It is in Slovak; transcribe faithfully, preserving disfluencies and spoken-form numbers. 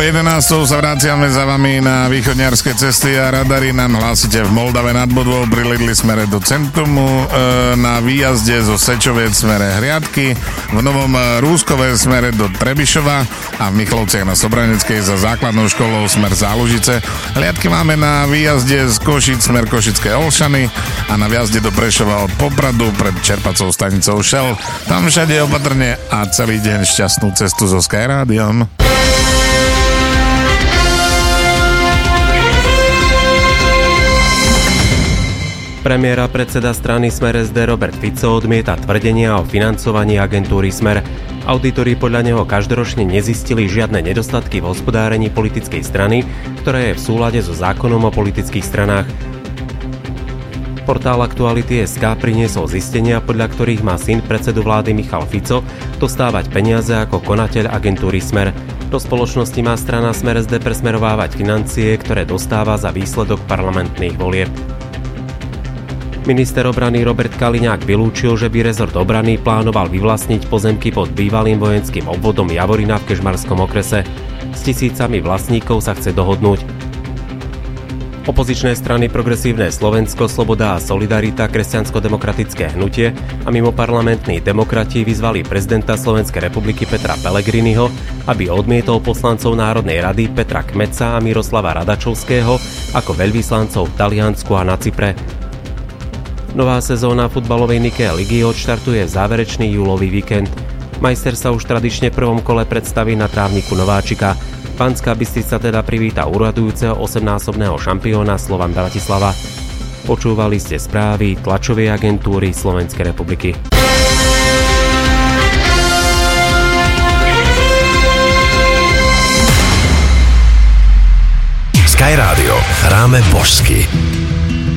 jedenástou sa vraciame za vami na východniarske cesty a radary nám hlásite v Moldave nad Bodvou pri Lidli smere do centrumu, na výjazde zo Sečoviec smere Hriadky, v Novom Rúskove smere do Trebišova a v Michalovciach na Sobraneckej za základnou školou smer Zálužice. Hliadky máme na výjazde z Košic smer Košické Olšany a na výjazde do Prešova od Popradu pred čerpacou stanicou Shell. Tam všade opatrne a celý deň šťastnú cestu so Sky Rádiom. Premiér a predseda strany Smer es dé Robert Fico odmieta tvrdenia o financovaní agentúry Smer. Auditori podľa neho každoročne nezistili žiadne nedostatky v hospodárení politickej strany, ktoré je v súlade so zákonom o politických stranách. Portál Aktuality bodka es ká priniesol zistenia, podľa ktorých má syn predsedu vlády Michal Fico dostávať peniaze ako konateľ agentúry Smer. Do spoločnosti má strana Smer es dé presmerovávať financie, ktoré dostáva za výsledok parlamentných volieb. Minister obrany Robert Kaliňák vylúčil, že by rezort obrany plánoval vyvlastniť pozemky pod bývalým vojenským obvodom Javorina v Kežmarskom okrese. S tisícami vlastníkov sa chce dohodnúť. Opozičné strany Progresívne Slovensko, Sloboda a Solidarita, Kresťansko-demokratické hnutie a mimoparlamentní demokrati vyzvali prezidenta Slovenskej republiky Petra Pellegriniho, aby odmietol poslancov Národnej rady Petra Kmeca a Miroslava Radačovského ako veľvyslancov v Taliansku a na Cypre. Nová sezóna futbalovej Nike ligy odštartuje v záverečný júlový víkend. Majster sa už tradične v prvom kole predstaví na trávniku Nováčika. Banská Bystrica teda privíta uradujúceho osemnásobného šampióna Slovan Bratislava. Počúvali ste správy tlačovej agentúry Slovenskej republiky. Sky Rádio. Hráme božsky.